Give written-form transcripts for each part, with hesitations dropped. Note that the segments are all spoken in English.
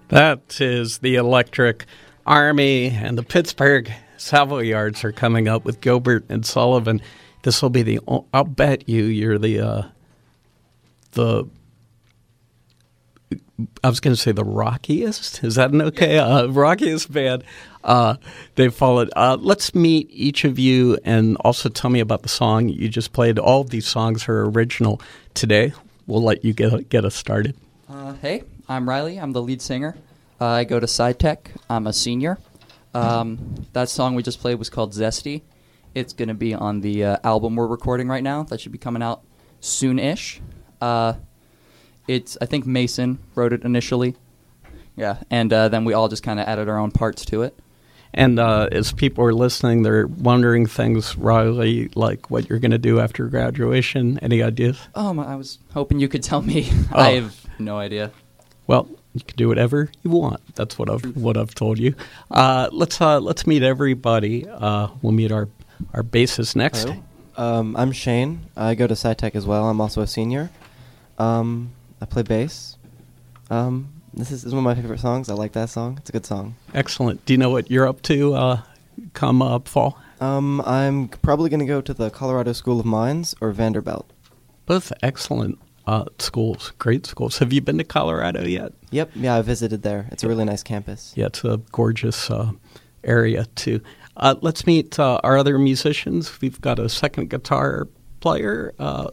That is the Electric Army, and the Pittsburgh Savoyards are coming up with Gilbert and Sullivan. This will be I'll bet you're I was going to say the rockiest. Is that an okay? Rockiest band. They followed. Let's meet each of you and also tell me about the song you just played. All of these songs are original today. We'll let you get us started. Hey, I'm Riley. I'm the lead singer. I go to SciTech. I'm a senior. That song we just played was called Zesty. It's going to be on the album we're recording right now. That should be coming out soon-ish. I think Mason wrote it initially. Yeah, and then we all just kind of added our own parts to it. And as people are listening, they're wondering things, Riley, like what you're going to do after graduation. Any ideas? I was hoping you could tell me. I have no idea. Well, you can do whatever you want. That's what I've told you. Let's meet everybody. We'll meet our bassist next. Hello. I'm Shane. I go to SciTech as well. I'm also a senior. I play bass. This is one of my favorite songs. I like that song. It's a good song. Excellent. Do you know what you're up to come fall? I'm probably going to go to the Colorado School of Mines or Vanderbilt. Both excellent schools, great schools. Have you been to Colorado yet? Yep. Yeah, I visited there. It's a really nice campus. Yeah, it's a gorgeous area, too. Let's meet our other musicians. We've got a second guitar player.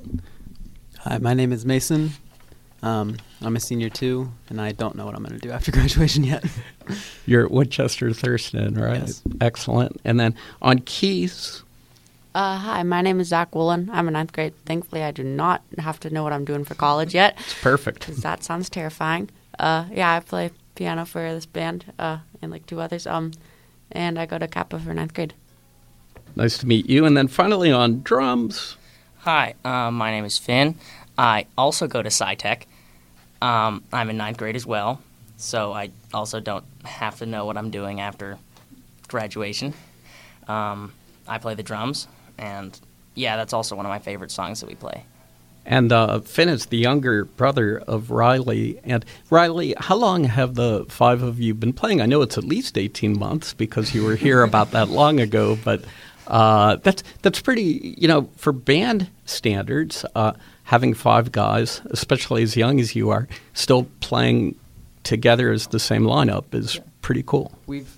Hi, my name is Mason. I'm a senior, too, and I don't know what I'm going to do after graduation yet. You're at Winchester Thurston, right? Yes. Excellent. And then on keys... Hi, my name is Zach Woolen. I'm in 9th grade. Thankfully, I do not have to know what I'm doing for college yet. It's perfect. Because that sounds terrifying. I play piano for this band and like 2 others. And I go to Kappa for 9th grade. Nice to meet you. And then finally on drums. Hi, my name is Finn. I also go to SciTech. I'm in 9th grade as well, so I also don't have to know what I'm doing after graduation. I play the drums. And, yeah, that's also one of my favorite songs that we play. And Finn is the younger brother of Riley. And, Riley, how long have the 5 of you been playing? I know it's at least 18 months because you were here about that long ago. But that's pretty, for band standards, having 5 guys, especially as young as you are, still playing together as the same lineup is pretty cool. We've...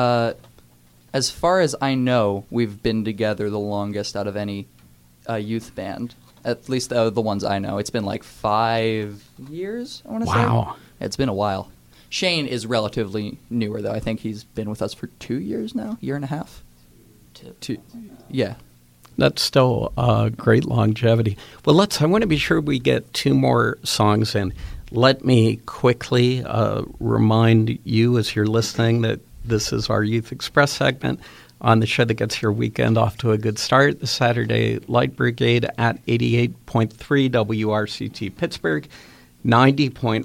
as far as I know, we've been together the longest out of any youth band. At least the ones I know. It's been like 5 years, I want to say. Wow. It's been a while. Shane is relatively newer, though. I think he's been with us for 2 years now, year and a half. Two. Yeah. That's still great longevity. Well, I want to be sure we get 2 more songs in. Let me quickly remind you as you're listening that this is our Youth Express segment on the show that gets your weekend off to a good start. The Saturday Light Brigade at 88.3 WRCT Pittsburgh, 90.1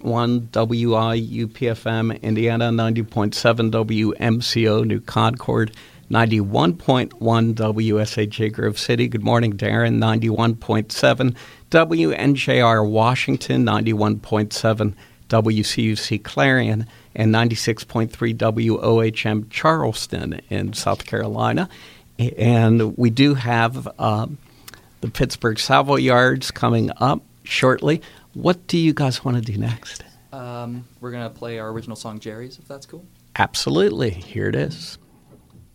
WIUPFM Indiana, 90.7 WMCO New Concord, 91.1 WSAJ Grove City. Good morning, Darren. 91.7 WNJR Washington, 91.7 WCUC Clarion, and 96.3 WOHM Charleston in South Carolina. And we do have the Pittsburgh Savoyards coming up shortly. What do you guys want to do next? We're going to play our original song, Jerry's, if that's cool. Absolutely. Here it is.